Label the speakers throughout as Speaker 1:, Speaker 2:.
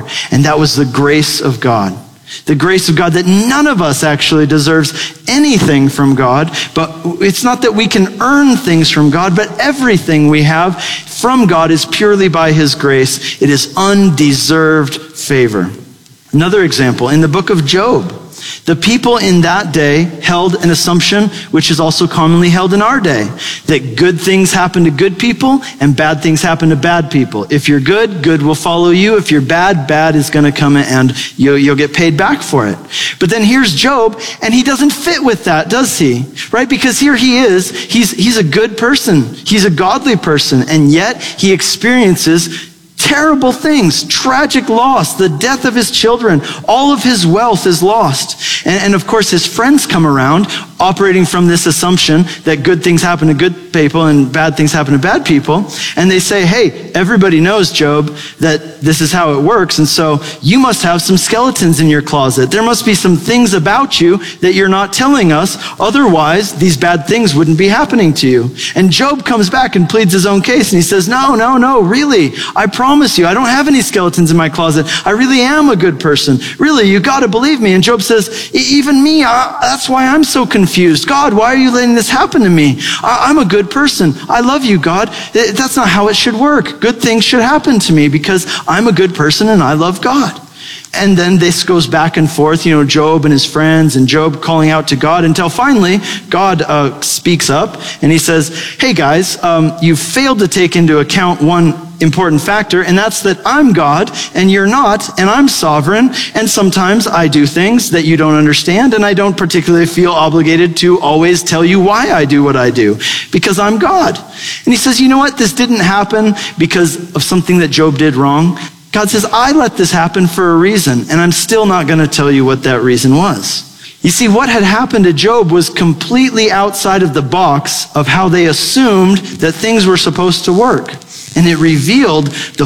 Speaker 1: and that was the grace of God. The grace of God, that none of us actually deserves anything from God, but it's not that we can earn things from God, but everything we have from God is purely by his grace. It is undeserved favor. Another example, in the book of Job, the people in that day held an assumption, which is also commonly held in our day, that good things happen to good people and bad things happen to bad people. If you're good, good will follow you. If you're bad, bad is going to come and you'll get paid back for it. But then here's Job, and he doesn't fit with that, does he? Right? Because here he is, he's a good person. He's a godly person, and yet he experiences terrible things, tragic loss, the death of his children, all of his wealth is lost. And of course, his friends come around operating from this assumption that good things happen to good people and bad things happen to bad people. And they say, hey, everybody knows, Job, that this is how it works. And so you must have some skeletons in your closet. There must be some things about you that you're not telling us. Otherwise, these bad things wouldn't be happening to you. And Job comes back and pleads his own case. And he says, no, really, I promise you, I don't have any skeletons in my closet. I really am a good person. Really, you got to believe me. And Job says, even me, that's why I'm so confused. God, why are you letting this happen to me? I'm a good person. I love you, God. That's not how it should work. Good things should happen to me because I'm a good person and I love God. And then this goes back and forth, Job and his friends and Job calling out to God until finally God speaks up and he says, hey guys, you failed to take into account one important factor, and that's that I'm God and you're not, and I'm sovereign, and sometimes I do things that you don't understand, and I don't particularly feel obligated to always tell you why I do what I do, because I'm God. And he says, you know what? This didn't happen because of something that Job did wrong. God says, I let this happen for a reason, and I'm still not going to tell you what that reason was. You see, what had happened to Job was completely outside of the box of how they assumed that things were supposed to work. And it revealed the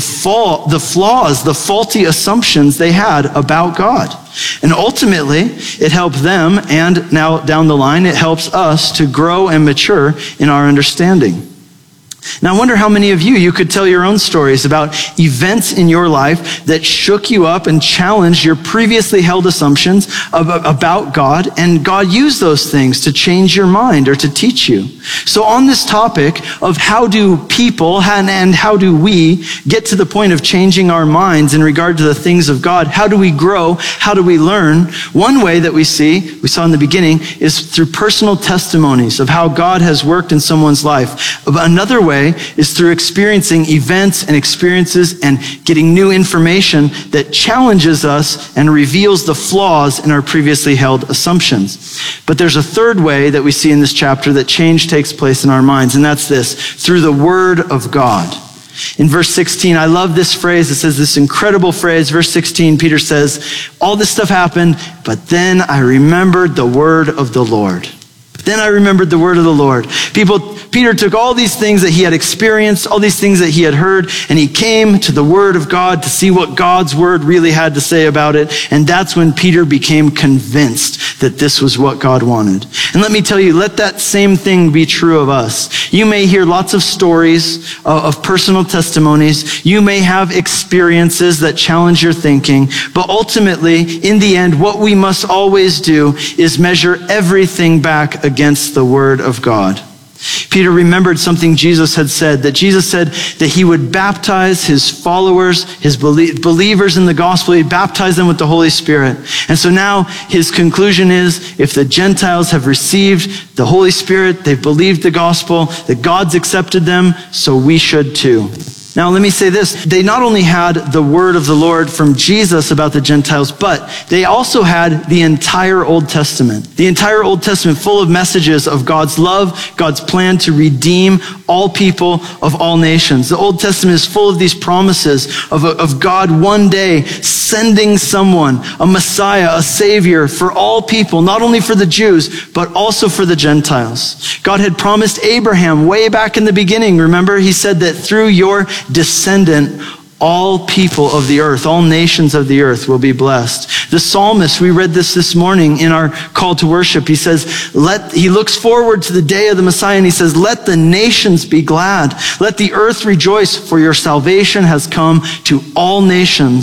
Speaker 1: flaws, the faulty assumptions they had about God. And ultimately, it helped them, and now down the line, it helps us to grow and mature in our understanding. Now, I wonder how many of you could tell your own stories about events in your life that shook you up and challenged your previously held assumptions about God, and God used those things to change your mind or to teach you. So on this topic of how do people and how do we get to the point of changing our minds in regard to the things of God, how do we grow, how do we learn? One way that we saw in the beginning, is through personal testimonies of how God has worked in someone's life. Another way is through experiencing events and experiences and getting new information that challenges us and reveals the flaws in our previously held assumptions. But there's a third way that we see in this chapter that change takes place in our minds, and that's this: through the Word of God. In verse 16, I love this phrase. It says this incredible phrase. Verse 16, Peter says, all this stuff happened, but then I remembered the word of the Lord. Then I remembered the word of the Lord. Peter took all these things that he had experienced, all these things that he had heard, and he came to the word of God to see what God's word really had to say about it. And that's when Peter became convinced that this was what God wanted. And let me tell you, let that same thing be true of us. You may hear lots of stories of personal testimonies. You may have experiences that challenge your thinking. But ultimately, in the end, what we must always do is measure everything back against the word of God. Peter remembered something Jesus had said, that Jesus said that he would baptize his followers, his believers in the gospel. He'd baptize them with the Holy Spirit. And so now his conclusion is, if the Gentiles have received the Holy Spirit, they've believed the gospel, that God's accepted them, so we should too. Now, let me say this. They not only had the word of the Lord from Jesus about the Gentiles, but they also had the entire Old Testament. The entire Old Testament full of messages of God's love, God's plan to redeem all people of all nations. The Old Testament is full of these promises of God one day sending someone, a Messiah, a Savior for all people, not only for the Jews, but also for the Gentiles. God had promised Abraham way back in the beginning. Remember, he said that through your descendant, all people of the earth, all nations of the earth will be blessed. The psalmist, we read this morning in our call to worship. He says, he looks forward to the day of the Messiah, and he says, let the nations be glad. Let the earth rejoice, for your salvation has come to all nations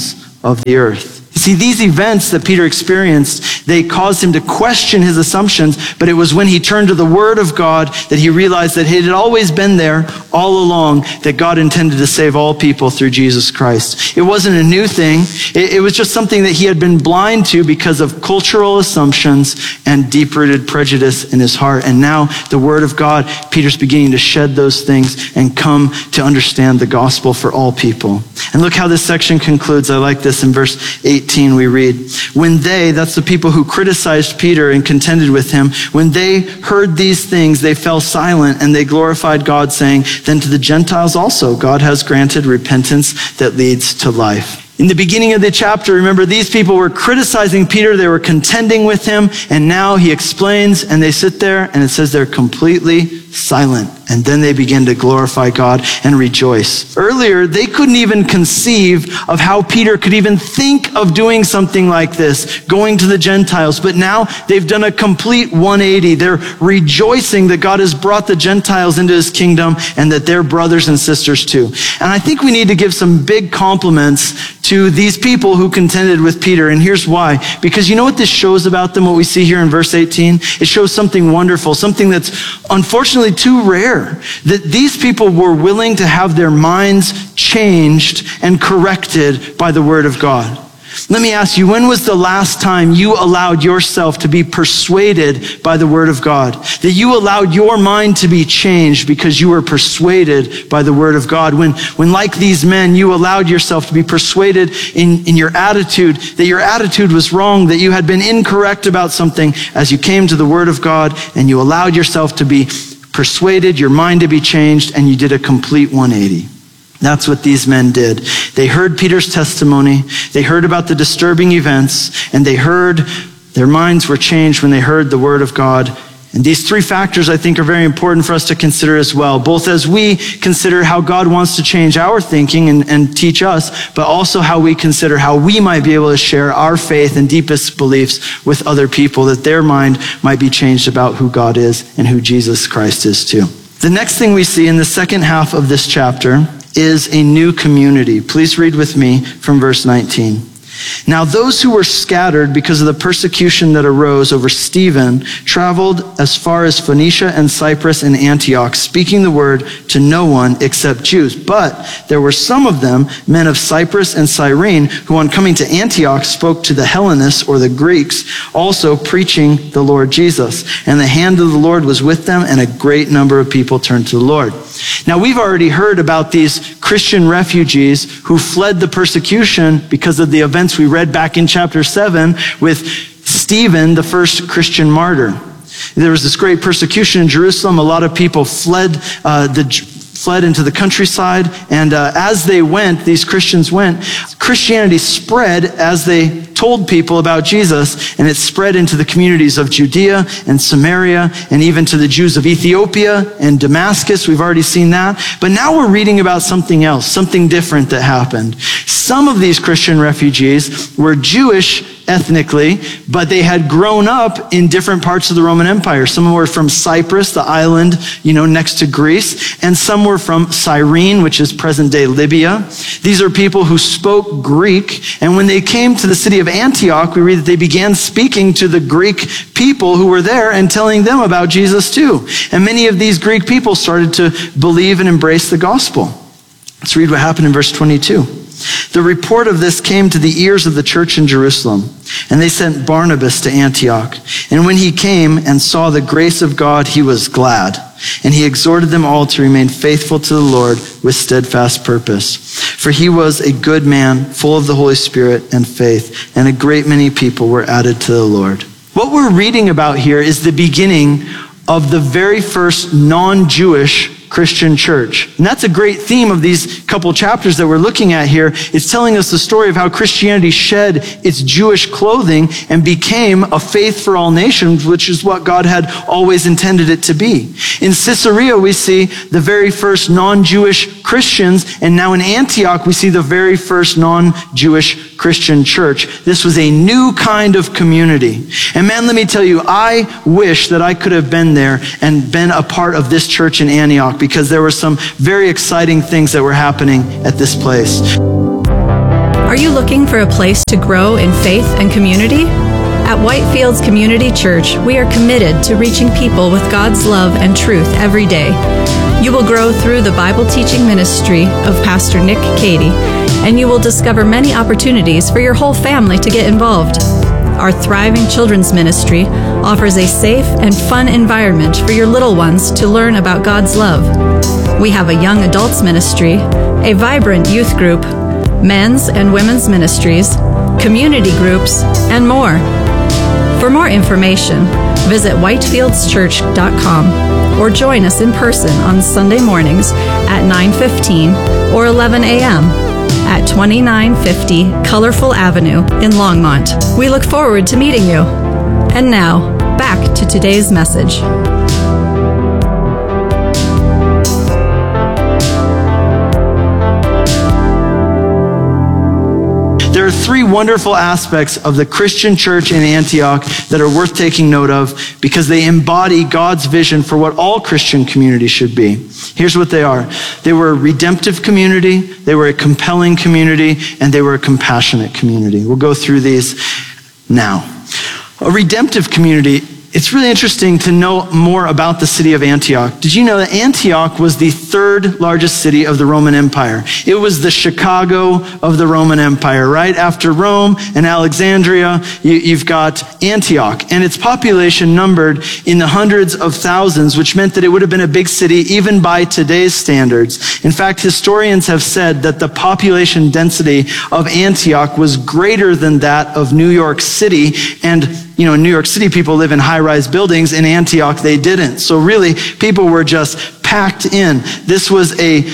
Speaker 1: of the earth. You see, these events that Peter experienced, they caused him to question his assumptions, but it was when he turned to the Word of God that he realized that it had always been there all along, that God intended to save all people through Jesus Christ. It wasn't a new thing. It was just something that he had been blind to because of cultural assumptions and deep-rooted prejudice in his heart. And now the Word of God, Peter's beginning to shed those things and come to understand the gospel for all people. And look how this section concludes. I like this in verse 18 we read, when they, that's the people who criticized Peter and contended with him, when they heard these things, they fell silent and they glorified God, saying, then to the Gentiles also God has granted repentance that leads to life. In the beginning of the chapter, remember, these people were criticizing Peter, they were contending with him, and now he explains, and they sit there, and it says they're completely silent. And then they begin to glorify God and rejoice. Earlier, they couldn't even conceive of how Peter could even think of doing something like this, going to the Gentiles. But now they've done a complete 180. They're rejoicing that God has brought the Gentiles into his kingdom and that they're brothers and sisters too. And I think we need to give some big compliments to these people who contended with Peter. And here's why. Because you know what this shows about them, what we see here in verse 18? It shows something wonderful, something that's unfortunately too rare. That these people were willing to have their minds changed and corrected by the Word of God. Let me ask you, when was the last time you allowed yourself to be persuaded by the Word of God? That you allowed your mind to be changed because you were persuaded by the Word of God? When like these men, you allowed yourself to be persuaded in your attitude, that your attitude was wrong, that you had been incorrect about something, as you came to the Word of God and you allowed yourself to be persuaded, your mind to be changed, and you did a complete 180. That's what these men did. They heard Peter's testimony, they heard about the disturbing events, and they heard their minds were changed when they heard the Word of God. And these three factors, I think, are very important for us to consider as well, both as we consider how God wants to change our thinking and teach us, but also how we consider how we might be able to share our faith and deepest beliefs with other people, that their mind might be changed about who God is and who Jesus Christ is too. The next thing we see in the second half of this chapter is a new community. Please read with me from verse 19. Now those who were scattered because of the persecution that arose over Stephen traveled as far as Phoenicia and Cyprus and Antioch, speaking the word to no one except Jews. But there were some of them, men of Cyprus and Cyrene, who on coming to Antioch spoke to the Hellenists or the Greeks, also preaching the Lord Jesus. And the hand of the Lord was with them, and a great number of people turned to the Lord. Now we've already heard about these Christian refugees who fled the persecution because of the events we read back in chapter 7 with Stephen, the first Christian martyr. There was this great persecution in Jerusalem. A lot of people fled into the countryside, and as they went, these Christians went, Christianity spread as they told people about Jesus, and it spread into the communities of Judea and Samaria, and even to the Jews of Ethiopia and Damascus. We've already seen that. But now we're reading about something else, something different that happened. Some of these Christian refugees were Jewish ethnically, but they had grown up in different parts of the Roman Empire. Some were from Cyprus, the island, next to Greece, and some were from Cyrene, which is present-day Libya. These are people who spoke Greek, and when they came to the city of Antioch, we read that they began speaking to the Greek people who were there and telling them about Jesus too. And many of these Greek people started to believe and embrace the gospel. Let's read what happened in verse 22. The report of this came to the ears of the church in Jerusalem, and they sent Barnabas to Antioch. And when he came and saw the grace of God, he was glad. And he exhorted them all to remain faithful to the Lord with steadfast purpose. For he was a good man, full of the Holy Spirit and faith, and a great many people were added to the Lord. What we're reading about here is the beginning of the very first non-Jewish Christian church. And that's a great theme of these couple chapters that we're looking at here. It's telling us the story of how Christianity shed its Jewish clothing and became a faith for all nations, which is what God had always intended it to be. In Caesarea, we see the very first non-Jewish Christians, and now in Antioch, we see the very first non-Jewish Christian church. This was a new kind of community. And man, let me tell you, I wish that I could have been there and been a part of this church in Antioch, because there were some very exciting things that were happening at this place.
Speaker 2: Are you looking for a place to grow in faith and community? At Whitefields Community Church, we are committed to reaching people with God's love and truth every day. You will grow through the Bible teaching ministry of Pastor Nick Cady, and you will discover many opportunities for your whole family to get involved. Our thriving children's ministry offers a safe and fun environment for your little ones to learn about God's love. We have a young adults ministry, a vibrant youth group, men's and women's ministries, community groups, and more. For more information, visit whitefieldschurch.com or join us in person on Sunday mornings at 9:15 or 11 a.m. at 2950 Colorful Avenue in Longmont. We look forward to meeting you. And now, back to today's message.
Speaker 1: There are three wonderful aspects of the Christian church in Antioch that are worth taking note of because they embody God's vision for what all Christian communities should be. Here's what they are. They were a redemptive community, they were a compelling community, and they were a compassionate community. We'll go through these now. A redemptive community. It's really interesting to know more about the city of Antioch. Did you know that Antioch was the third largest city of the Roman Empire? It was the Chicago of the Roman Empire, right? After Rome and Alexandria, you've got Antioch. And its population numbered in the hundreds of thousands, which meant that it would have been a big city even by today's standards. In fact, historians have said that the population density of Antioch was greater than that of New York City. And in New York City, people live in high-rise buildings. In Antioch, they didn't. So really, people were just packed in. This was a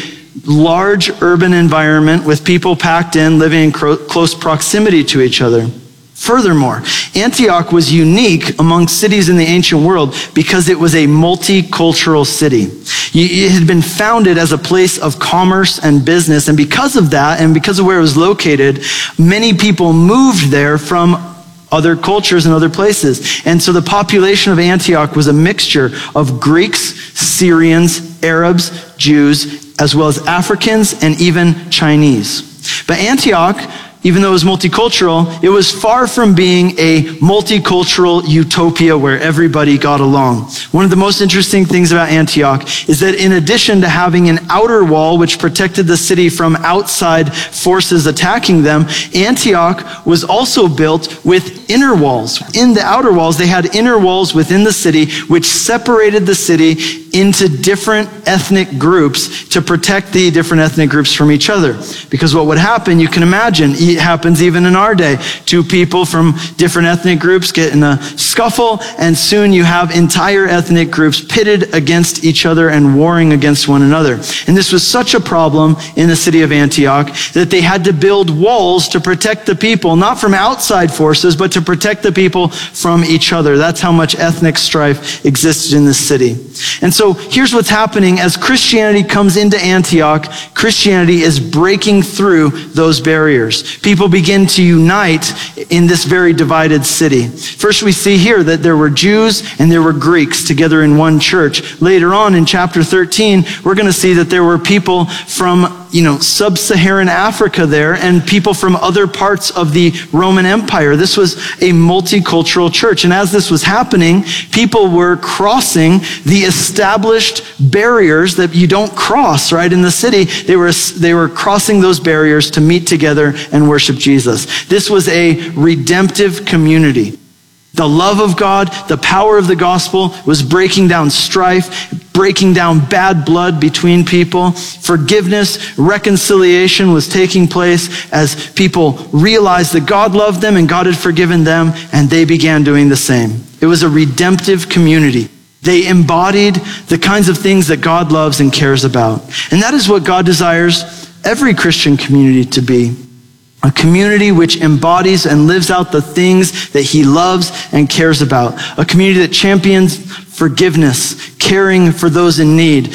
Speaker 1: large urban environment with people packed in, living in close proximity to each other. Furthermore, Antioch was unique among cities in the ancient world because it was a multicultural city. It had been founded as a place of commerce and business, and because of that, and because of where it was located, many people moved there from other cultures and other places. And so the population of Antioch was a mixture of Greeks, Syrians, Arabs, Jews, as well as Africans and even Chinese. But Antioch, even though it was multicultural, it was far from being a multicultural utopia where everybody got along. One of the most interesting things about Antioch is that in addition to having an outer wall which protected the city from outside forces attacking them, Antioch was also built with inner walls. In the outer walls, they had inner walls within the city which separated the city into different ethnic groups to protect the different ethnic groups from each other. Because what would happen, you can imagine, it happens even in our day. Two people from different ethnic groups get in a scuffle, and soon you have entire ethnic groups pitted against each other and warring against one another. And this was such a problem in the city of Antioch that they had to build walls to protect the people, not from outside forces, but to protect the people from each other. That's how much ethnic strife existed in this city. And so here's what's happening as Christianity comes into Antioch. Christianity is breaking through those barriers. People begin to unite in this very divided city. First, we see here that there were Jews and there were Greeks together in one church. Later on in chapter 13, we're going to see that there were people from sub-Saharan Africa there and people from other parts of the Roman Empire. This was a multicultural church. And as this was happening, people were crossing the established barriers that you don't cross, right, in the city. They were crossing those barriers to meet together and worship Jesus. This was a redemptive community. The love of God, the power of the gospel was breaking down strife, breaking down bad blood between people. Forgiveness, reconciliation was taking place as people realized that God loved them and God had forgiven them, and they began doing the same. It was a redemptive community. They embodied the kinds of things that God loves and cares about. And that is what God desires every Christian community to be. A community which embodies and lives out the things that he loves and cares about. A community that champions forgiveness, caring for those in need,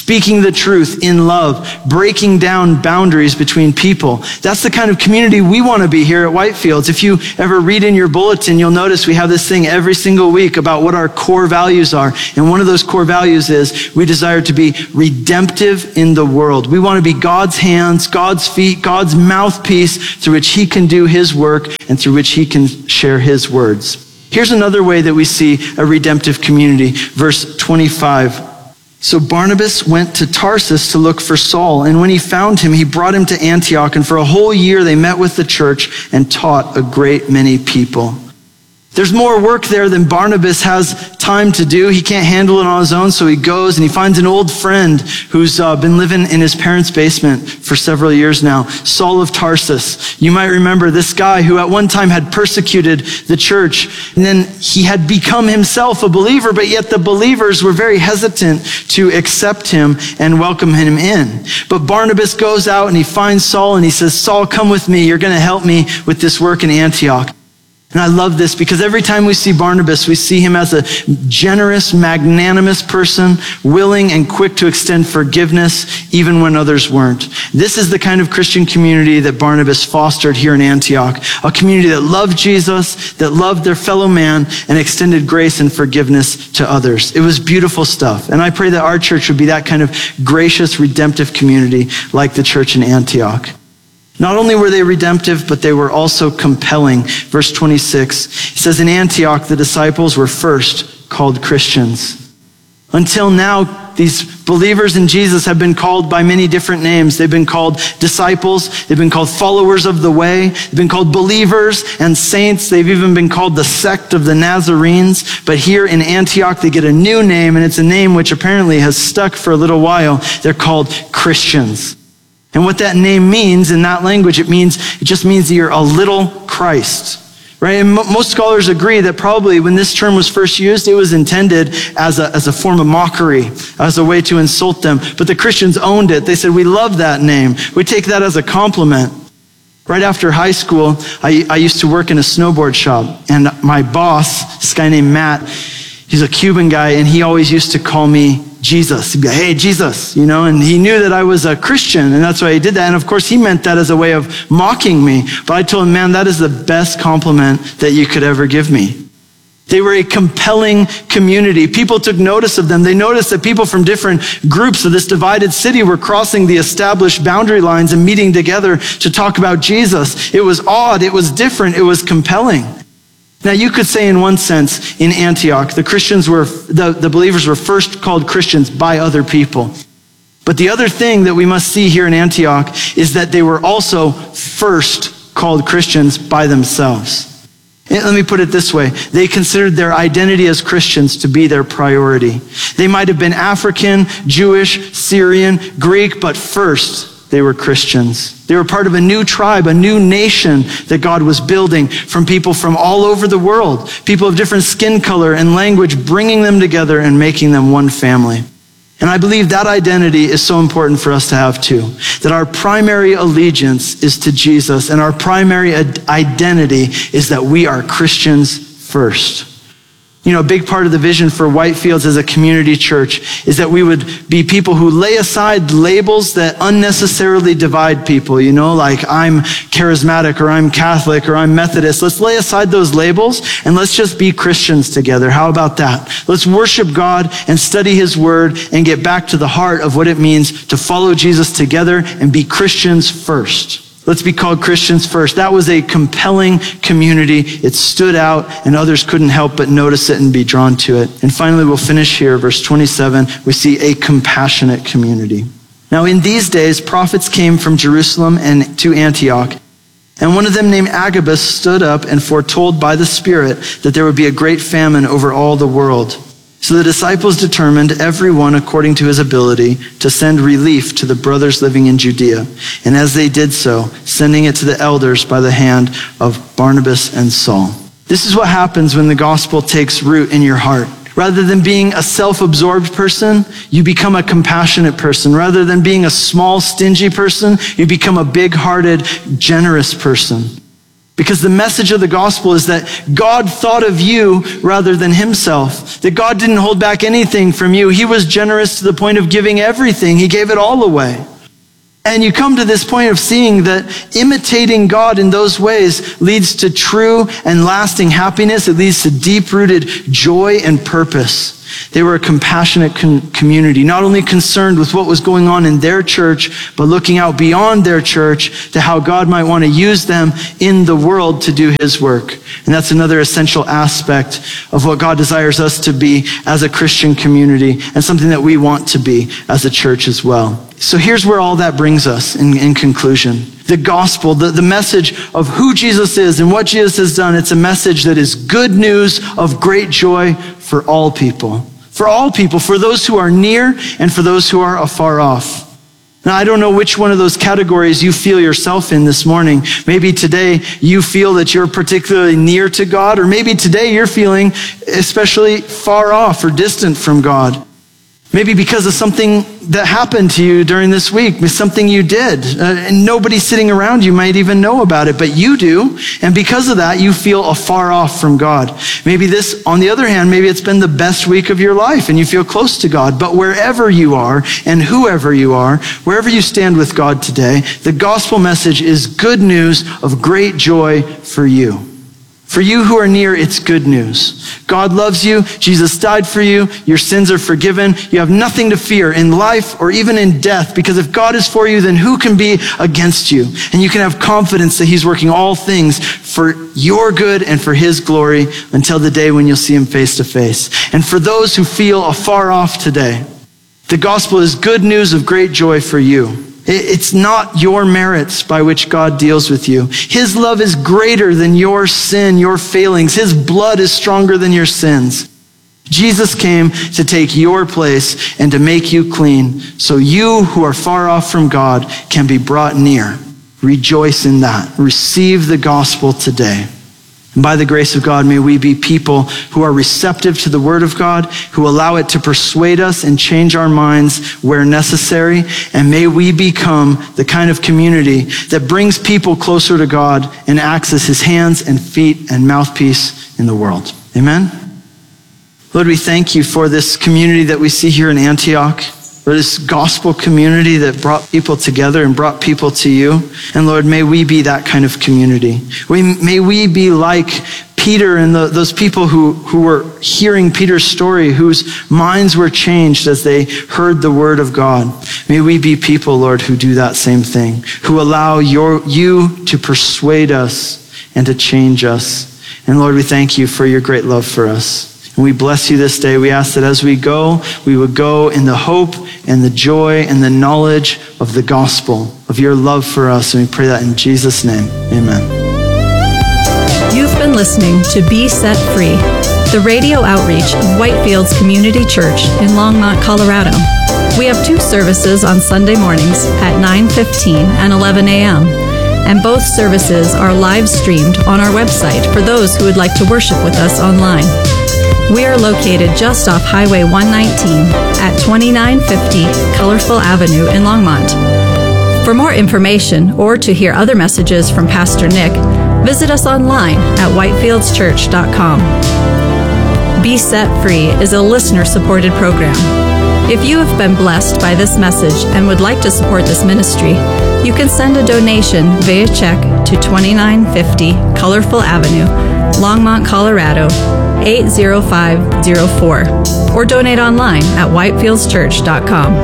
Speaker 1: speaking the truth in love, breaking down boundaries between people. That's the kind of community we want to be here at Whitefields. If you ever read in your bulletin, you'll notice we have this thing every single week about what our core values are. And one of those core values is we desire to be redemptive in the world. We want to be God's hands, God's feet, God's mouthpiece through which he can do his work and through which he can share his words. Here's another way that we see a redemptive community. Verse 25. So Barnabas went to Tarsus to look for Saul, and when he found him, he brought him to Antioch, and for a whole year they met with the church and taught a great many people. There's more work there than Barnabas has time to do. He can't handle it on his own, so he goes and he finds an old friend who's been living in his parents' basement for several years now, Saul of Tarsus. You might remember this guy who at one time had persecuted the church, and then he had become himself a believer, but yet the believers were very hesitant to accept him and welcome him in. But Barnabas goes out and he finds Saul and he says, Saul, come with me. You're going to help me with this work in Antioch. And I love this because every time we see Barnabas, we see him as a generous, magnanimous person, willing and quick to extend forgiveness even when others weren't. This is the kind of Christian community that Barnabas fostered here in Antioch, a community that loved Jesus, that loved their fellow man, and extended grace and forgiveness to others. It was beautiful stuff. And I pray that our church would be that kind of gracious, redemptive community like the church in Antioch. Not only were they redemptive, but they were also compelling. Verse 26, it says, in Antioch, the disciples were first called Christians. Until now, these believers in Jesus have been called by many different names. They've been called disciples. They've been called followers of the way. They've been called believers and saints. They've even been called the sect of the Nazarenes. But here in Antioch, they get a new name, and it's a name which apparently has stuck for a little while. They're called Christians. And what that name means in that language, it just means that you're a little Christ, right? And most scholars agree that probably when this term was first used, it was intended as a form of mockery, as a way to insult them. But the Christians owned it. They said, we love that name. We take that as a compliment. Right after high school, I used to work in a snowboard shop, and my boss, this guy named Matt, he's a Cuban guy, and he always used to call me Jesus. He'd be like, hey, Jesus, and he knew that I was a Christian, and that's why he did that. And of course, he meant that as a way of mocking me. But I told him, man, that is the best compliment that you could ever give me. They were a compelling community. People took notice of them. They noticed that people from different groups of this divided city were crossing the established boundary lines and meeting together to talk about Jesus. It was odd. It was different. It was compelling. Now, you could say in one sense, in Antioch, the believers were first called Christians by other people. But the other thing that we must see here in Antioch is that they were also first called Christians by themselves. And let me put it this way. They considered their identity as Christians to be their priority. They might have been African, Jewish, Syrian, Greek, but first, they were Christians. They were part of a new tribe, a new nation that God was building from people from all over the world, people of different skin color and language, bringing them together and making them one family. And I believe that identity is so important for us to have too, that our primary allegiance is to Jesus, and our primary identity is that we are Christians first. A big part of the vision for Whitefields as a community church is that we would be people who lay aside labels that unnecessarily divide people, like I'm charismatic or I'm Catholic or I'm Methodist. Let's lay aside those labels and let's just be Christians together. How about that? Let's worship God and study his word and get back to the heart of what it means to follow Jesus together and be Christians first. Let's be called Christians first. That was a compelling community. It stood out, and others couldn't help but notice it and be drawn to it. And finally, we'll finish here. Verse 27, we see a compassionate community. Now, in these days, prophets came from Jerusalem and to Antioch, and one of them named Agabus stood up and foretold by the Spirit that there would be a great famine over all the world. So the disciples determined, everyone according to his ability, to send relief to the brothers living in Judea. And as they did so, sending it to the elders by the hand of Barnabas and Saul. This is what happens when the gospel takes root in your heart. Rather than being a self-absorbed person, you become a compassionate person. Rather than being a small, stingy person, you become a big-hearted, generous person. Because the message of the gospel is that God thought of you rather than himself. That God didn't hold back anything from you. He was generous to the point of giving everything. He gave it all away. And you come to this point of seeing that imitating God in those ways leads to true and lasting happiness. It leads to deep-rooted joy and purpose. They were a compassionate community, not only concerned with what was going on in their church, but looking out beyond their church to how God might want to use them in the world to do his work. And that's another essential aspect of what God desires us to be as a Christian community, and something that we want to be as a church as well. So here's where all that brings us in conclusion. The gospel, the message of who Jesus is and what Jesus has done, it's a message that is good news of great joy for all people. For all people, for those who are near and for those who are afar off. Now, I don't know which one of those categories you feel yourself in this morning. Maybe today you feel that you're particularly near to God, or maybe today you're feeling especially far off or distant from God. Maybe because of something that happened to you during this week, something you did, and nobody sitting around you might even know about it, but you do, and because of that, you feel afar off from God. Maybe this, on the other hand, maybe it's been the best week of your life, and you feel close to God, but wherever you are, and whoever you are, wherever you stand with God today, the gospel message is good news of great joy for you. For you who are near, it's good news. God loves you. Jesus died for you. Your sins are forgiven. You have nothing to fear in life or even in death, because if God is for you, then who can be against you? And you can have confidence that he's working all things for your good and for his glory until the day when you'll see him face to face. And for those who feel afar off today, the gospel is good news of great joy for you. It's not your merits by which God deals with you. His love is greater than your sin, your failings. His blood is stronger than your sins. Jesus came to take your place and to make you clean, so you who are far off from God can be brought near. Rejoice in that. Receive the gospel today. And by the grace of God, may we be people who are receptive to the word of God, who allow it to persuade us and change our minds where necessary. And may we become the kind of community that brings people closer to God and acts as his hands and feet and mouthpiece in the world. Amen. Lord, we thank you for this community that we see here in Antioch. For this gospel community that brought people together and brought people to you. And Lord, may we be that kind of community. May we be like Peter and those people who were hearing Peter's story, whose minds were changed as they heard the word of God. May we be people, Lord, who do that same thing, who allow you to persuade us and to change us. And Lord, we thank you for your great love for us. And we bless you this day. We ask that as we go, we would go in the hope and the joy and the knowledge of the gospel, of your love for us. And we pray that in Jesus' name. Amen.
Speaker 2: You've been listening to Be Set Free, the radio outreach of Whitefields Community Church in Longmont, Colorado. We have 2 services on Sunday mornings at 9:15 and 11 a.m. And both services are live streamed on our website for those who would like to worship with us online. We are located just off Highway 119 at 2950 Colorful Avenue in Longmont. For more information or to hear other messages from Pastor Nick, visit us online at whitefieldschurch.com. Be Set Free is a listener-supported program. If you have been blessed by this message and would like to support this ministry, you can send a donation via check to 2950 Colorful Avenue, Longmont, Colorado, 80504, or donate online at whitefieldschurch.com.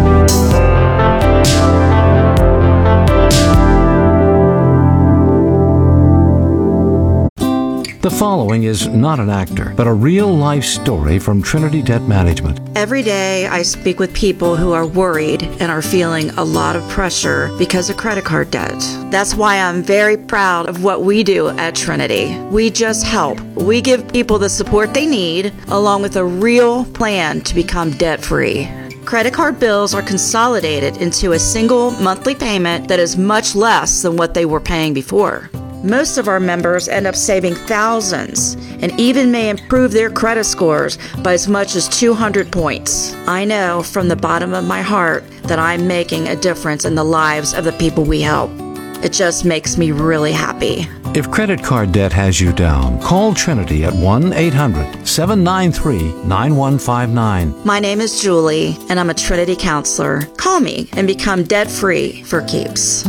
Speaker 3: The following is not an actor, but a real-life story from Trinity Debt Management.
Speaker 4: Every day I speak with people who are worried and are feeling a lot of pressure because of credit card debt. That's why I'm very proud of what we do at Trinity. We just help. We give people the support they need, along with a real plan to become debt-free. Credit card bills are consolidated into a single monthly payment that is much less than what they were paying before. Most of our members end up saving thousands and even may improve their credit scores by as much as 200 points. I know from the bottom of my heart that I'm making a difference in the lives of the people we help. It just makes me really happy.
Speaker 3: If credit card debt has you down, call Trinity at 1-800-793-9159.
Speaker 4: My name is Julie, and I'm a Trinity counselor. Call me and become debt-free for keeps.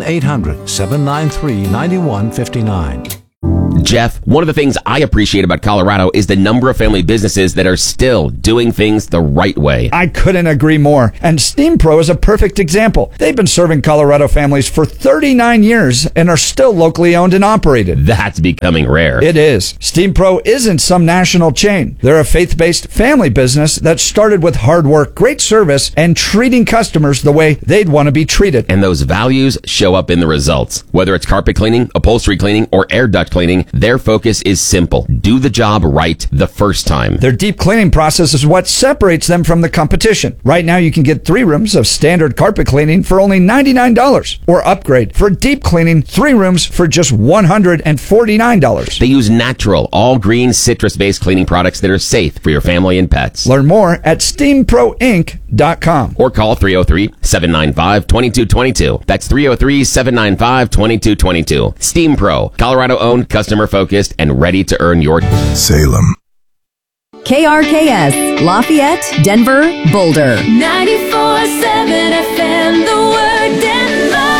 Speaker 3: 1-800-793-9159.
Speaker 5: Jeff, one of the things I appreciate about Colorado is the number of family businesses that are still doing things the right way.
Speaker 6: I couldn't agree more. And Steam Pro is a perfect example. They've been serving Colorado families for 39 years and are still locally owned and operated.
Speaker 5: That's becoming rare.
Speaker 6: It is. Steam Pro isn't some national chain. They're a faith-based family business that started with hard work, great service, and treating customers the way they'd want to be treated.
Speaker 5: And those values show up in the results. Whether it's carpet cleaning, upholstery cleaning, or air duct cleaning, their focus is simple. Do the job right the first time.
Speaker 6: Their deep cleaning process is what separates them from the competition. Right now, you can get 3 rooms of standard carpet cleaning for only $99, or upgrade for deep cleaning 3 rooms for just $149.
Speaker 5: They use natural, all-green, citrus-based cleaning products that are safe for your family and pets.
Speaker 6: Learn more at steamproinc.com.
Speaker 5: Or call 303-795-2222. That's 303-795-2222. Steam Pro, Colorado-owned, customer-focused, and ready to earn your
Speaker 7: Salem.
Speaker 8: KRKS, Lafayette, Denver, Boulder.
Speaker 9: 94.7 FM, the word Denver.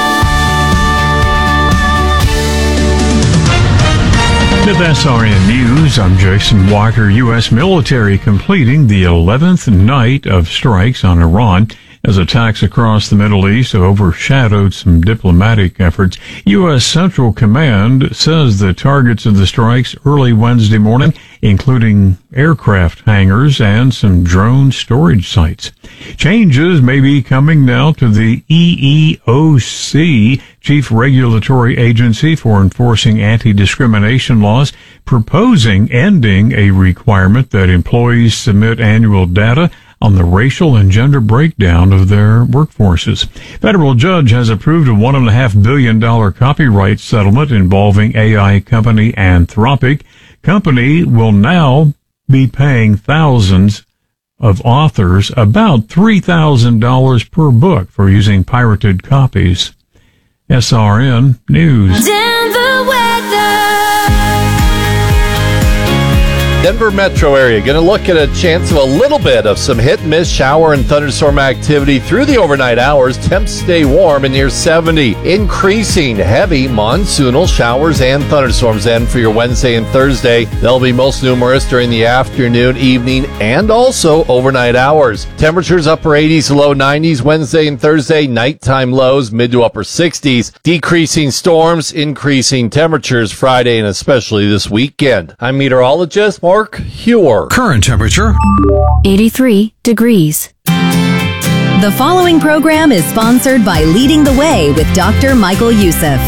Speaker 10: With SRN News, I'm Jason Walker. U.S. military completing the 11th night of strikes on Iran as attacks across the Middle East have overshadowed some diplomatic efforts. U.S. Central Command says the targets of the strikes early Wednesday morning, including aircraft hangars and some drone storage sites. Changes may be coming now to the EEOC, Chief Regulatory Agency for Enforcing Anti-Discrimination Laws, proposing ending a requirement that employees submit annual data on the racial and gender breakdown of their workforces. Federal judge has approved a $1.5 billion copyright settlement involving AI company Anthropic. Company will now be paying thousands of authors about $3,000 per book for using pirated copies. SRN News.
Speaker 9: Denver weather.
Speaker 11: Denver metro area going to look at a chance of a little bit of some hit and miss shower and thunderstorm activity through the overnight hours. Temps stay warm and near 70. Increasing heavy monsoonal showers and thunderstorms then for your Wednesday and Thursday. They'll be most numerous during the afternoon, evening, and also overnight hours. Temperatures upper 80s to low 90s Wednesday and Thursday. Nighttime lows mid to upper 60s. Decreasing storms, increasing temperatures Friday and especially this weekend. I'm meteorologist Mark Hewer.
Speaker 3: Current temperature
Speaker 8: 83 degrees. The following program is sponsored by Leading the Way with Dr. Michael Youssef.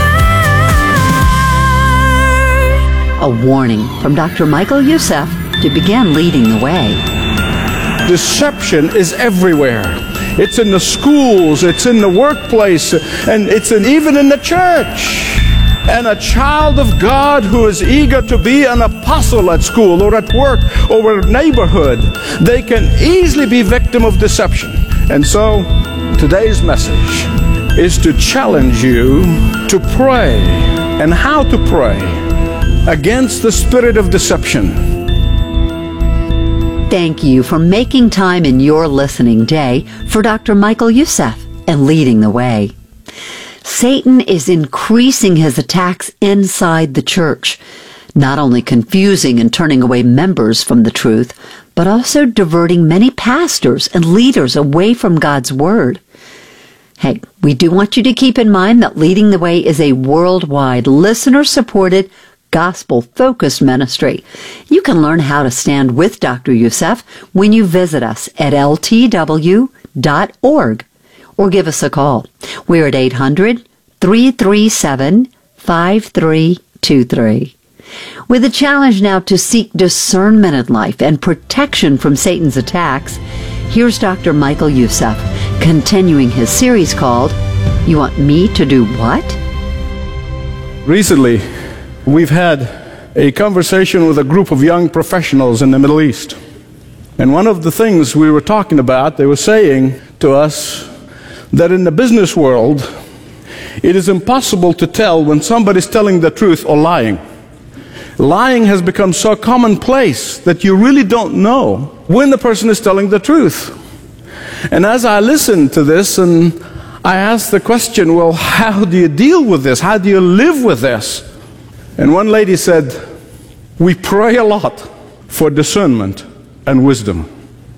Speaker 8: A warning from Dr. Michael Youssef to begin leading the way.
Speaker 12: Deception is everywhere. It's in the schools, it's in the workplace, and it's even in the church. And a child of God who is eager to be an apostle at school or at work or a neighborhood, they can easily be victim of deception. And so today's message is to challenge you to pray and how to pray against the spirit of deception.
Speaker 8: Thank you for making time in your listening day for Dr. Michael Youssef and Leading the Way. Satan is increasing his attacks inside the church, not only confusing and turning away members from the truth, but also diverting many pastors and leaders away from God's Word. Hey, we do want you to keep in mind that Leading the Way is a worldwide, listener-supported, gospel-focused ministry. You can learn how to stand with Dr. Youssef when you visit us at ltw.org. or give us a call. We're at 800-337-5323. With a challenge now to seek discernment in life and protection from Satan's attacks, here's Dr. Michael Youssef continuing his series called, You Want Me to Do What?
Speaker 12: Recently, we've had a conversation with a group of young professionals in the Middle East. And one of the things we were talking about, they were saying to us, that in the business world, it is impossible to tell when somebody's telling the truth or lying. Lying has become so commonplace that you really don't know when the person is telling the truth. And as I listened to this, and I asked the question, well, how do you deal with this? How do you live with this? And one lady said, we pray a lot for discernment and wisdom.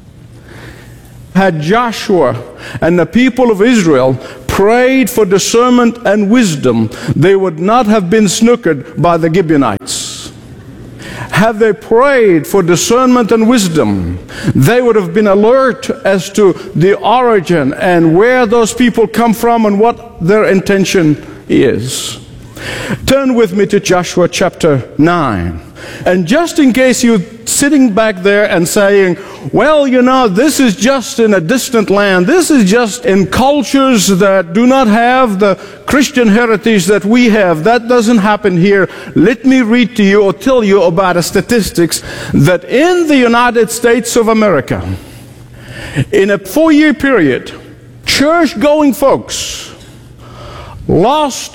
Speaker 12: Had Joshua and the people of Israel prayed for discernment and wisdom, they would not have been snookered by the Gibeonites. Had they prayed for discernment and wisdom, they would have been alert as to the origin and where those people come from and what their intention is. Turn with me to Joshua chapter 9. And just in case you're sitting back there and saying, well, you know, this is just in a distant land. This is just in cultures that do not have the Christian heritage that we have. That doesn't happen here. Let me read to you or tell you about a statistics that in the United States of America, in a 4-year period, church-going folks lost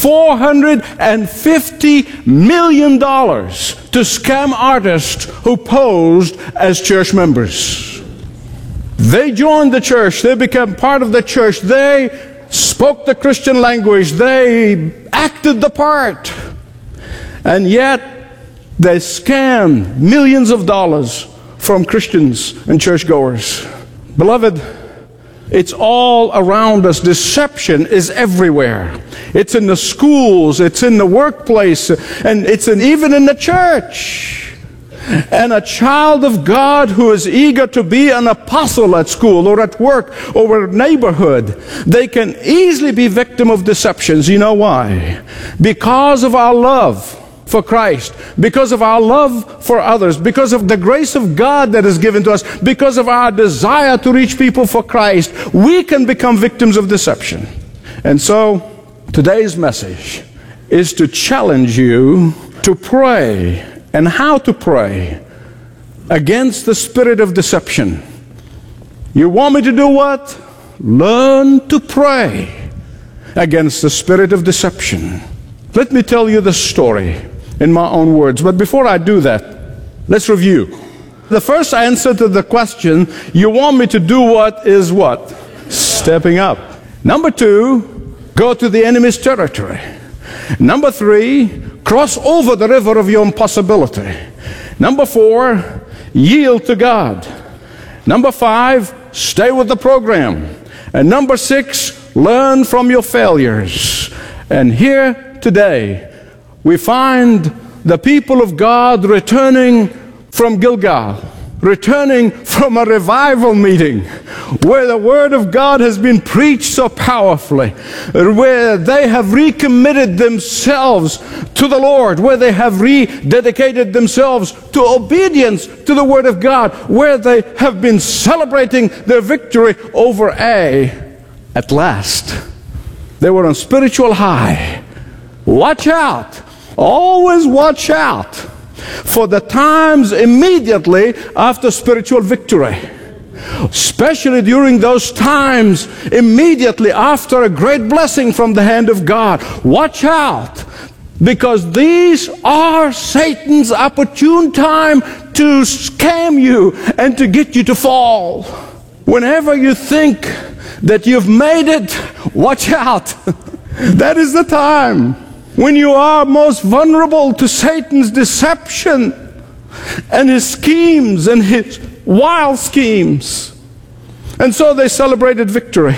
Speaker 12: $450 million to scam artists who posed as church members. They joined the church. They became part of the church. They spoke the Christian language. They acted the part. And yet, they scammed millions of dollars from Christians and churchgoers. Beloved, it's all around us. Deception is everywhere. It's in the schools, it's in the workplace, and it's even in the church. And a child of God who is eager to be an apostle at school or at work or a neighborhood, they can easily be victim of deceptions. You know why? Because of our love for Christ, because of our love for others, because of the grace of God that is given to us, because of our desire to reach people for Christ, we can become victims of deception. And so, today's message is to challenge you to pray, and how to pray against the spirit of deception. You want me to do what? Learn to pray against the spirit of deception. Let me tell you the story in my own words. But before I do that, let's review. The first answer to the question, you want me to do what, is what? Stepping up. Number 2, go to the enemy's territory. Number 3, cross over the river of your impossibility. Number 4, yield to God. Number 5, stay with the program. And number 6, learn from your failures. And here today, we find the people of God returning from Gilgal, returning from a revival meeting where the Word of God has been preached so powerfully, where they have recommitted themselves to the Lord, where they have rededicated themselves to obedience to the Word of God, where they have been celebrating their victory over at last. They were on spiritual high. Watch out. Always watch out for the times immediately after spiritual victory. Especially during those times immediately after a great blessing from the hand of God. Watch out, because these are Satan's opportune time to scam you and to get you to fall. Whenever you think that you've made it, watch out. That is the time when you are most vulnerable to Satan's deception and his schemes and his wild schemes. And so they celebrated victory.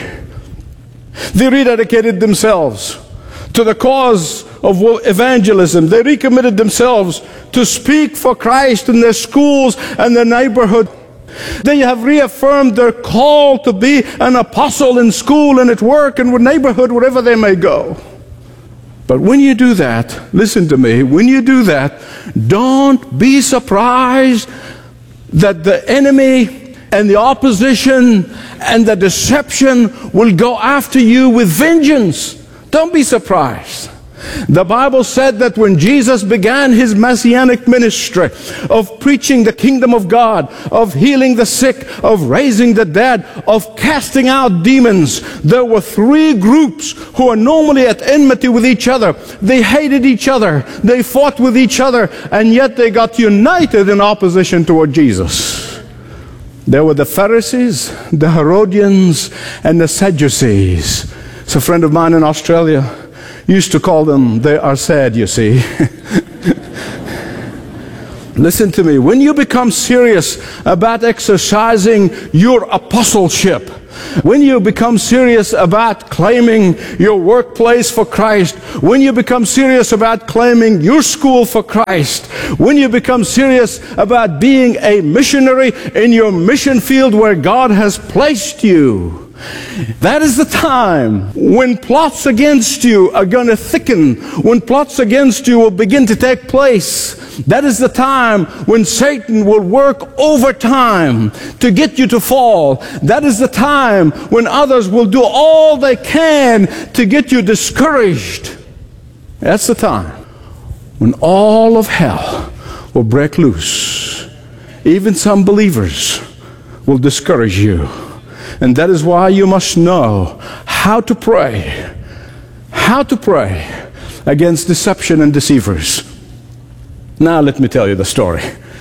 Speaker 12: They rededicated themselves to the cause of evangelism. They recommitted themselves to speak for Christ in their schools and their neighborhood. They have reaffirmed their call to be an apostle in school and at work and with neighborhood, wherever they may go. But when you do that, listen to me, when you do that, don't be surprised that the enemy and the opposition and the deception will go after you with vengeance. Don't be surprised. The Bible said that when Jesus began his messianic ministry of preaching the kingdom of God, of healing the sick, of raising the dead, of casting out demons, there were three groups who are normally at enmity with each other. They hated each other. They fought with each other, and yet they got united in opposition toward Jesus. There were the Pharisees, the Herodians, and the Sadducees. It's a friend of mine in Australia used to call them, they are sad, you see. Listen to me. When you become serious about exercising your apostleship, when you become serious about claiming your workplace for Christ, when you become serious about claiming your school for Christ, when you become serious about being a missionary in your mission field where God has placed you, that is the time when plots against you are going to thicken, when plots against you will begin to take place. That is the time when Satan will work overtime to get you to fall. That is the time when others will do all they can to get you discouraged. That's the time when all of hell will break loose. Even some believers will discourage you. And that is why you must know how to pray against deception and deceivers. Now let me tell you the story.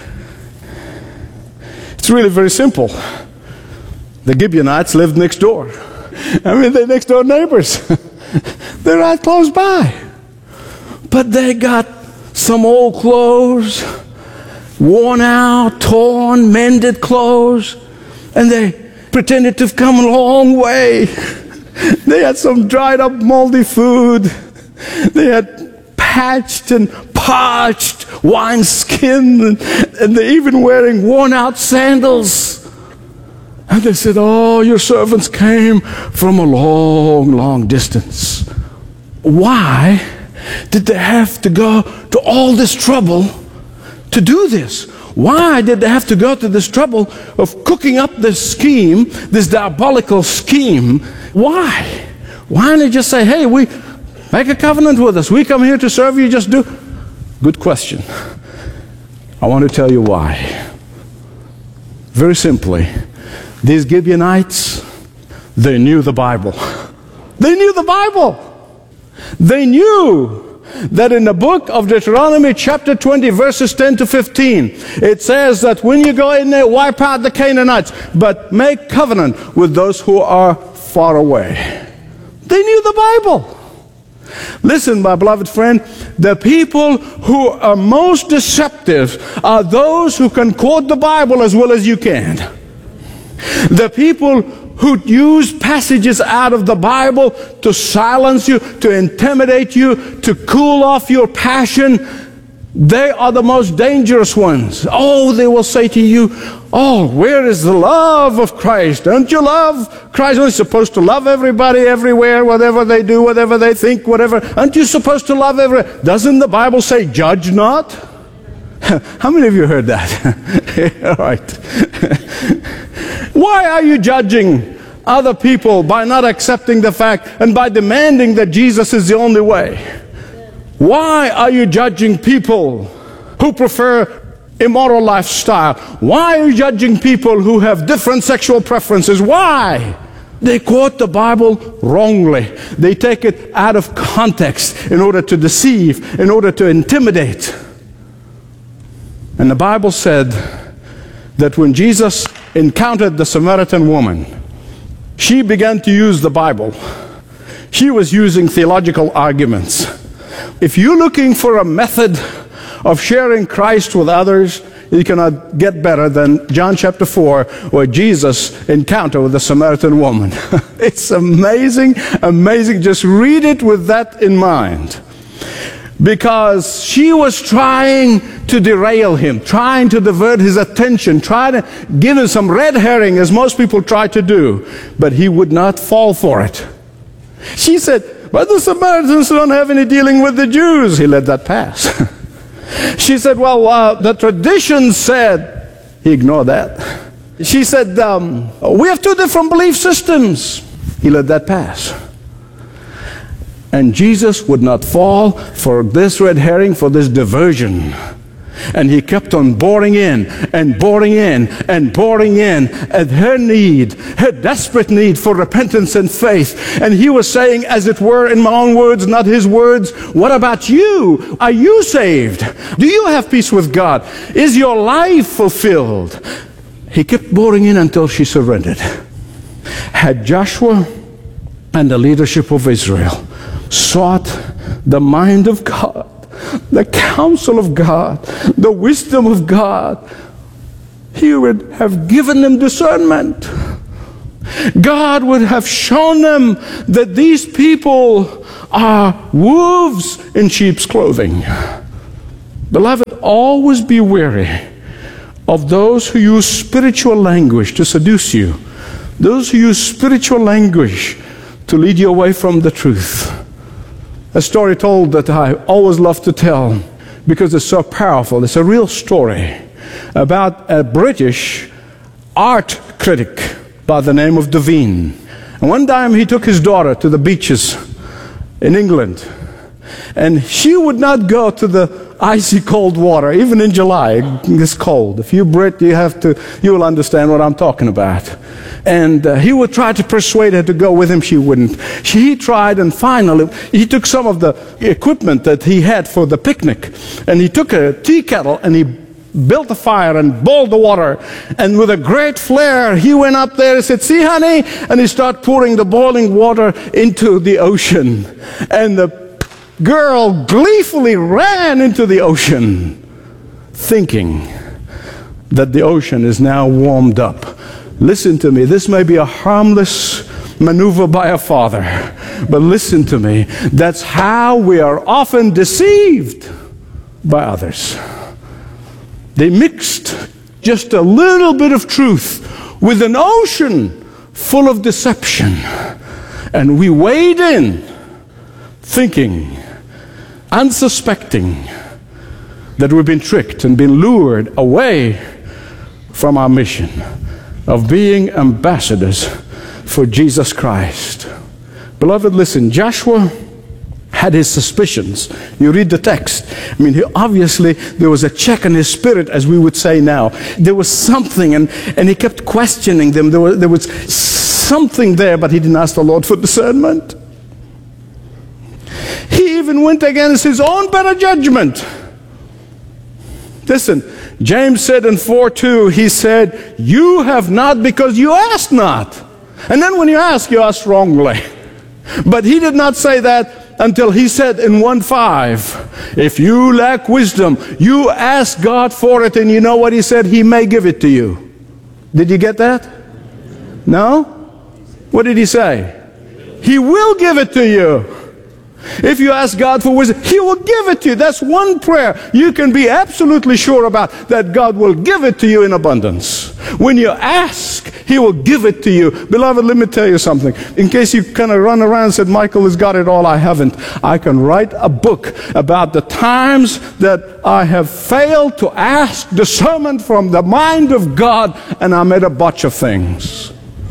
Speaker 12: It's really very simple. The Gibeonites lived next door. I mean, they're next door neighbors. They're right close by. But they got some old clothes, worn out, torn, mended clothes, and they pretended to have come a long way. They had some dried up moldy food. They had patched and parched wineskin, and they're even wearing worn out sandals. And they said, "Oh, your servants came from a long, long distance." Why did they have to go to all this trouble to do this? Why did they have to go to this trouble of cooking up this scheme, this diabolical scheme? Why? Why didn't they just say, "Hey, we make a covenant with us. We come here to serve you, just do"? Good question. I want to tell you why. Very simply, these Gibeonites, they knew the Bible. They knew the Bible. They knew that in the book of Deuteronomy chapter 20 verses 10 to 15, it says that when you go in there, wipe out the Canaanites, but make covenant with those who are far away. They knew the Bible. Listen, my beloved friend, the people who are most deceptive are those who can quote the Bible as well as you can. The people who use passages out of the Bible to silence you, to intimidate you, to cool off your passion, they are the most dangerous ones. Oh, they will say to you, "Oh, where is the love of Christ? Don't you love Christ? Aren't you supposed to love everybody everywhere, whatever they do, whatever they think, whatever? Aren't you supposed to love everyone? Doesn't the Bible say, 'Judge not'?" How many of you heard that? All right. Why are you judging other people by not accepting the fact and by demanding that Jesus is the only way? Why are you judging people who prefer immoral lifestyle? Why are you judging people who have different sexual preferences? Why? They quote the Bible wrongly. They take it out of context in order to deceive, in order to intimidate. And the Bible said that when Jesus encountered the Samaritan woman, she began to use the Bible. She was using theological arguments. If you're looking for a method of sharing Christ with others, you cannot get better than John chapter 4, where Jesus encountered with the Samaritan woman. It's amazing, amazing. Just read it with that in mind. Because she was trying to derail him, trying to divert his attention, trying to give him some red herring, as most people try to do. But he would not fall for it. She said, "But the Samaritans don't have any dealing with the Jews." He let that pass. She said, "Well, the tradition said," he ignored that. She said, "We have two different belief systems." He let that pass. And Jesus would not fall for this red herring, for this diversion. And he kept on boring in and boring in and boring in at her need, her desperate need for repentance and faith. And he was saying, as it were, in my own words, not his words, what about you? Are you saved? Do you have peace with God? Is your life fulfilled? He kept boring in until she surrendered. Had Joshua and the leadership of Israel sought the mind of God, the counsel of God, the wisdom of God, He would have given them discernment. God would have shown them that these people are wolves in sheep's clothing. Beloved, always be wary of those who use spiritual language to seduce you, those who use spiritual language to lead you away from the truth. A story told that I always love to tell because it's so powerful. It's a real story about a British art critic by the name of Devine. And one time he took his daughter to the beaches in England, and she would not go to the icy cold water, even in July. It's cold. If you're Brit, you will understand what I'm talking about. And he would try to persuade her to go with him. She wouldn't. He tried, and finally he took some of the equipment that he had for the picnic, and he took a tea kettle and he built a fire and boiled the water. And with a great flare, he went up there and said, "See, honey," and he started pouring the boiling water into the ocean. And the girl gleefully ran into the ocean, thinking that the ocean is now warmed up. Listen to me. This may be a harmless maneuver by a father, but listen to me. That's how we are often deceived by others. They mixed just a little bit of truth with an ocean full of deception. And we wade in thinking, unsuspecting, that we've been tricked and been lured away from our mission of being ambassadors for Jesus Christ. Beloved, listen, Joshua had his suspicions. You read the text. I mean, obviously there was a check in his spirit, as we would say now. There was something, and he kept questioning them. There was something there, but he didn't ask the Lord for discernment. He even went against his own better judgment. Listen, James said in 4:2, he said, "You have not because you ask not." And then when you ask wrongly. But he did not say that until he said in 1:5, "If you lack wisdom, you ask God for it." And you know what he said? He may give it to you. Did you get that? No? What did he say? He will give it to you. If you ask God for wisdom, He will give it to you. That's one prayer you can be absolutely sure about, that God will give it to you in abundance. When you ask, He will give it to you. Beloved, let me tell you something. In case you kind of run around and said, "Michael has got it all," I haven't. I can write a book about the times that I have failed to ask discernment from the mind of God, and I made a bunch of things.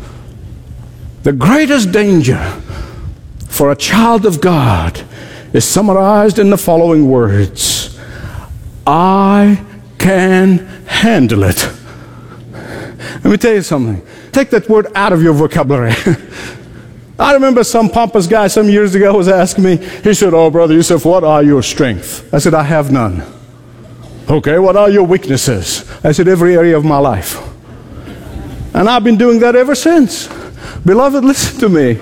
Speaker 12: The greatest danger for a child of God is summarized in the following words: I can handle it. Let me tell you something. Take that word out of your vocabulary. I remember some pompous guy some years ago was asking me, he said, "Oh, Brother Yusuf, what are your strengths?" I said, "I have none." "Okay, what are your weaknesses?" I said, "Every area of my life." And I've been doing that ever since. Beloved, listen to me.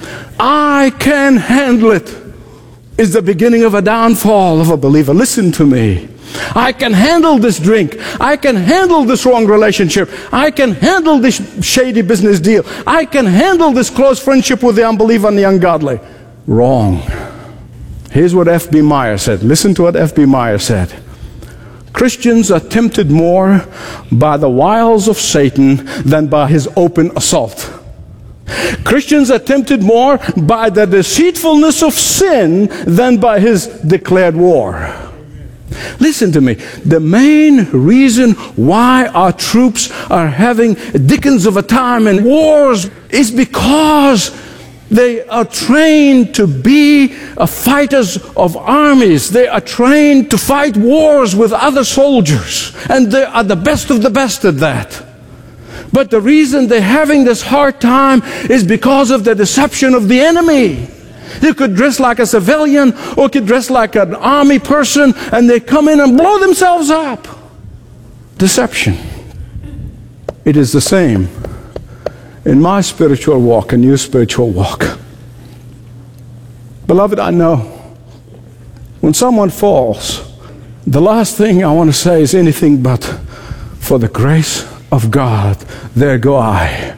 Speaker 12: I can handle it is the beginning of a downfall of a believer. Listen to me. I can handle this drink. I can handle this wrong relationship. I can handle this shady business deal. I can handle this close friendship with the unbeliever and the ungodly. Wrong. Here's what F.B. Meyer said. Listen to what F.B. Meyer said. Christians are tempted more by the wiles of Satan than by his open assault. Christians are tempted more by the deceitfulness of sin than by his declared war. Listen to me. The main reason why our troops are having dickens of a time in wars is because They are trained to be fighters of armies. They are trained to fight wars with other soldiers. And they are the best of the best at that. But the reason they're having this hard time is because of the deception of the enemy. They could dress like a civilian or could dress like an army person, and they come in and blow themselves up. Deception. It is the same in my spiritual walk and your spiritual walk. Beloved, I know when someone falls, the last thing I want to say is anything but, for the grace of God, there go I.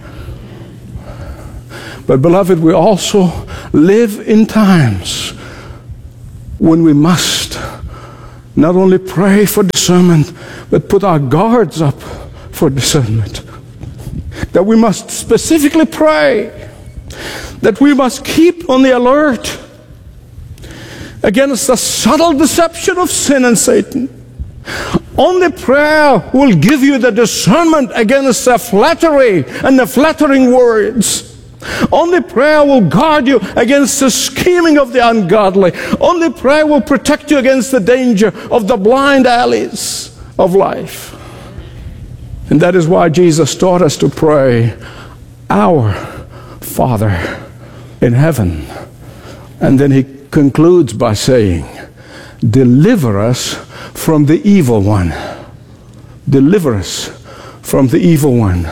Speaker 12: But beloved, we also live in times when we must not only pray for discernment, but put our guards up for discernment. That we must specifically pray, that we must keep on the alert against the subtle deception of sin and Satan. Only prayer will give you the discernment against the flattery and the flattering words. Only prayer will guard you against the scheming of the ungodly. Only prayer will protect you against the danger of the blind alleys of life. And that is why Jesus taught us to pray, Our Father in heaven. And then he concludes by saying, deliver us from the evil one. Deliver us from the evil one.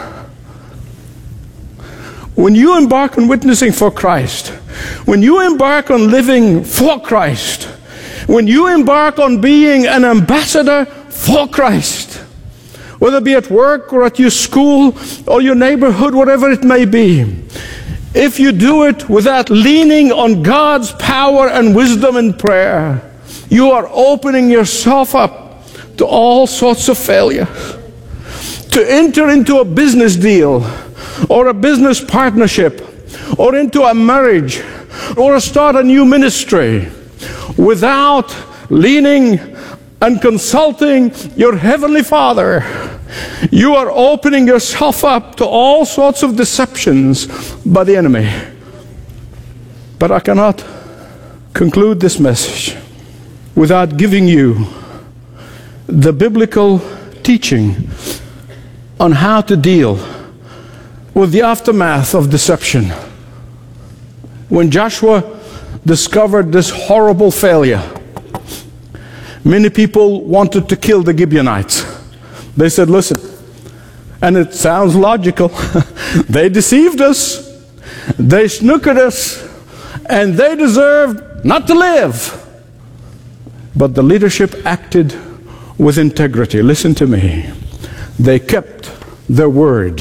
Speaker 12: When you embark on witnessing for Christ, when you embark on living for Christ, when you embark on being an ambassador for Christ, whether it be at work or at your school or your neighborhood, whatever it may be, if you do it without leaning on God's power and wisdom in prayer, you are opening yourself up to all sorts of failure. To enter into a business deal or a business partnership or into a marriage or start a new ministry without leaning and consulting your Heavenly Father, you are opening yourself up to all sorts of deceptions by the enemy. But I cannot conclude this message without giving you the biblical teaching on how to deal with the aftermath of deception. When Joshua discovered this horrible failure, many people wanted to kill the Gibeonites. They said, listen, and it sounds logical, they deceived us, they snookered us, and they deserved not to live. But the leadership acted with integrity. Listen to me. They kept their word,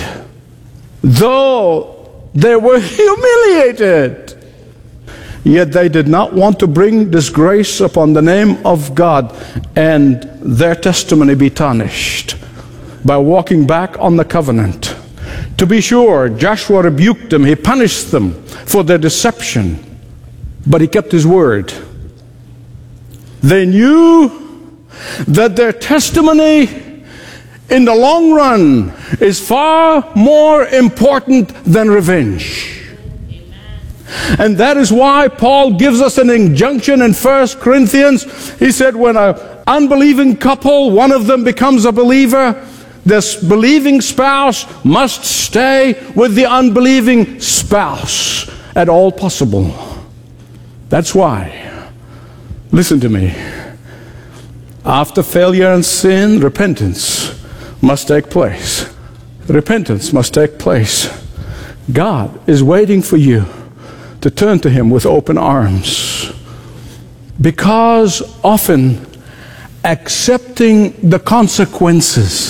Speaker 12: though they were humiliated. Yet they did not want to bring disgrace upon the name of God and their testimony be tarnished by walking back on the covenant. To be sure, Joshua rebuked them. He punished them for their deception. But he kept his word. They knew that their testimony in the long run is far more important than revenge. And that is why Paul gives us an injunction in 1 Corinthians. He said when an unbelieving couple, one of them becomes a believer, this believing spouse must stay with the unbelieving spouse at all possible. That's why, listen to me, after failure and sin, repentance must take place. Repentance must take place. God is waiting for you to turn to Him with open arms. Because often accepting the consequences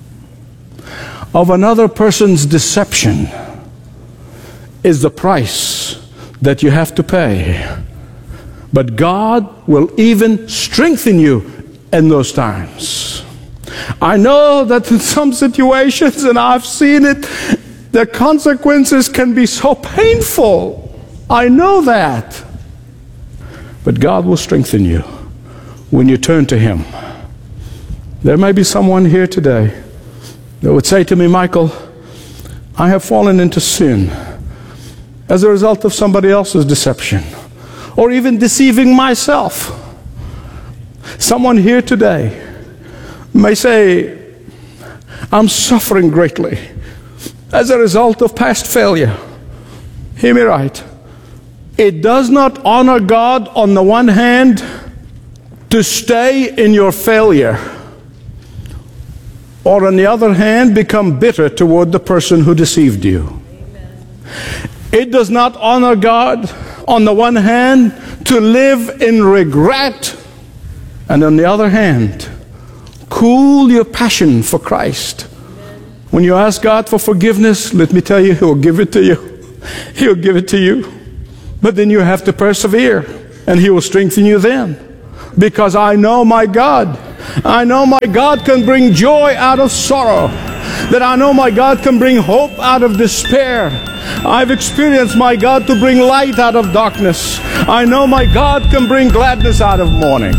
Speaker 12: of another person's deception is the price that you have to pay. But God will even strengthen you in those times. I know that in some situations, and I've seen it, the consequences can be so painful. I know that. But God will strengthen you when you turn to Him. There may be someone here today that would say to me, Michael, I have fallen into sin. as a result of somebody else's deception, or even deceiving myself. Someone here today may say, I'm suffering greatly as a result of past failure. Hear me right. It does not honor God, on the one hand, to stay in your failure, or on the other hand, become bitter toward the person who deceived you. It does not honor God, on the one hand, to live in regret, and on the other hand, cool your passion for Christ. When you ask God for forgiveness, let me tell you, He'll give it to you. He'll give it to you. But then you have to persevere, and He will strengthen you then. Because I know my God. I know my God can bring joy out of sorrow. That I know my God can bring hope out of despair. I've experienced my God to bring light out of darkness. I know my God can bring gladness out of mourning.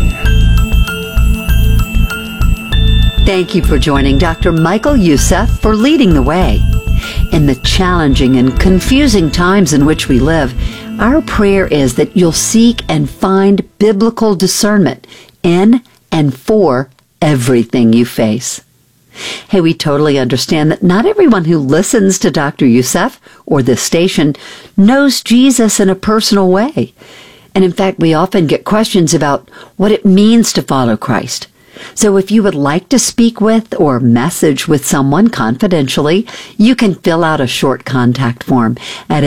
Speaker 8: Thank you for joining Dr. Michael Youssef for Leading the Way. In the challenging and confusing times in which we live, our prayer is that you'll seek and find biblical discernment in and for everything you face. Hey, we totally understand that not everyone who listens to Dr. Youssef or this station knows Jesus in a personal way. And in fact, we often get questions about what it means to follow Christ. So if you would like to speak with or message with someone confidentially, you can fill out a short contact form at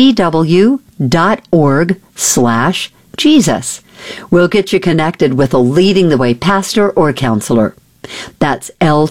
Speaker 8: ltw.org/Jesus. We'll get you connected with a Leading the Way pastor or counselor. That's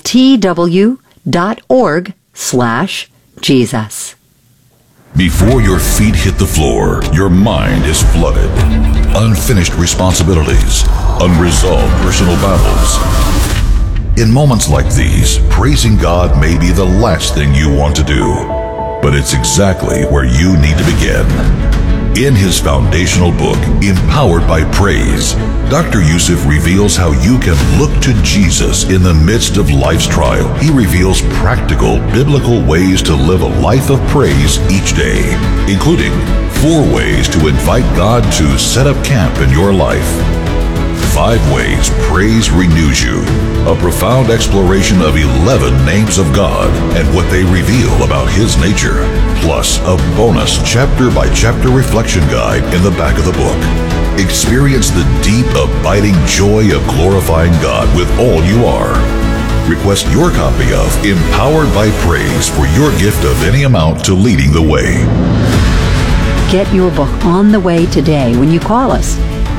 Speaker 8: ltw.org/Jesus.
Speaker 7: Before your feet hit the floor, your mind is flooded. Unfinished responsibilities, unresolved personal battles. In moments like these, praising God may be the last thing you want to do, but it's exactly where you need to begin. In his foundational book, Empowered by Praise, Dr. Youssef reveals how you can look to Jesus in the midst of life's trial. He reveals practical, biblical ways to live a life of praise each day, including 4 ways to invite God to set up camp in your life. 5 ways praise renews you. A profound exploration of 11 names of God and what they reveal about His nature. Plus, a bonus chapter-by-chapter reflection guide in the back of the book. Experience the deep, abiding joy of glorifying God with all you are. Request your copy of Empowered by Praise for your gift of any amount to Leading the Way.
Speaker 8: Get your book on the way today when you call us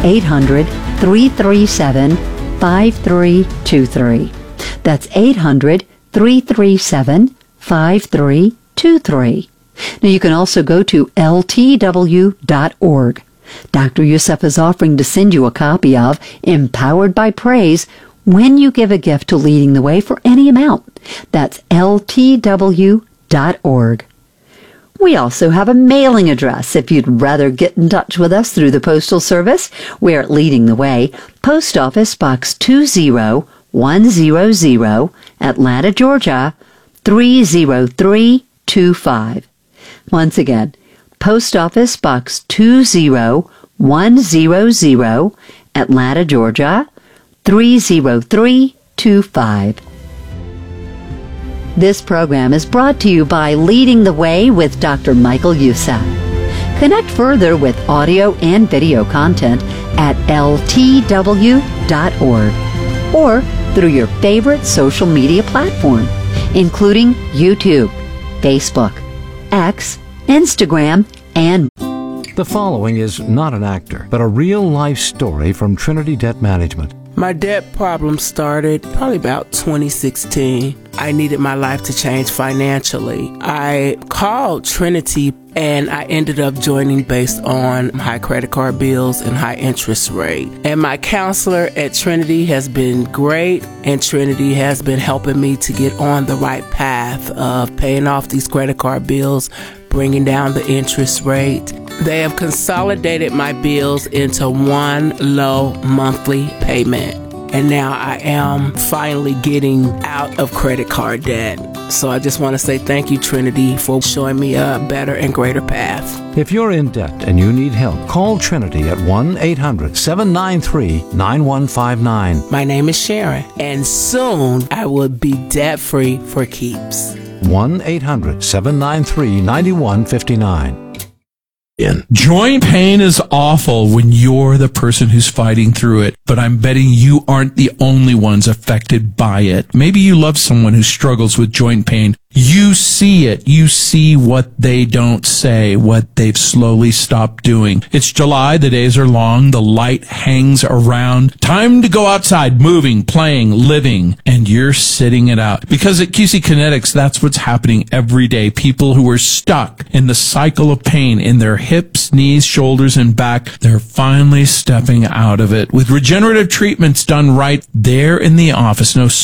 Speaker 8: 800-337-5323. That's 800-337-5323. Now you can also go to ltw.org. Dr. Youssef is offering to send you a copy of Empowered by Praise when you give a gift to Leading the Way for any amount. That's ltw.org. We also have a mailing address if you'd rather get in touch with us through the Postal Service. We're at Leading the Way, Post Office Box 20100, Atlanta, Georgia, 30325. Once again, Post Office Box 20100, Atlanta, Georgia, 30325. This program is brought to you by Leading the Way with Dr. Michael Youssef. Connect further with audio and video content at ltw.org or through your favorite social media platform, including YouTube, Facebook, X, Instagram, and...
Speaker 3: The following is not an actor, but a real-life story from Trinity Debt Management.
Speaker 13: My debt problem started probably about 2016. I needed my life to change financially. I called Trinity and I ended up joining based on high credit card bills and high interest rate. And my counselor at Trinity has been great, and Trinity has been helping me to get on the right path of paying off these credit card bills, bringing down the interest rate. They have consolidated my bills into one low monthly payment. and now I am finally getting out of credit card debt. So I just want to say thank you, Trinity, for showing me a better and greater path.
Speaker 3: If you're in debt and you need help, call Trinity at 1-800-793-9159.
Speaker 13: My name is Sharon, and soon I will be debt-free for keeps.
Speaker 3: 1-800-793-9159.
Speaker 14: Joint pain is awful when you're the person who's fighting through it, but I'm betting you aren't the only ones affected by it. Maybe you love someone who struggles with joint pain. You see it. You see what they don't say, what they've slowly stopped doing. It's July. The days are long. The light hangs around. Time to go outside, moving, playing, living, and you're sitting it out. Because at QC Kinetics, that's what's happening every day. People who are stuck in the cycle of pain in their hips, knees, shoulders, and back, they're finally stepping out of it. With regenerative treatments done right there in the office. No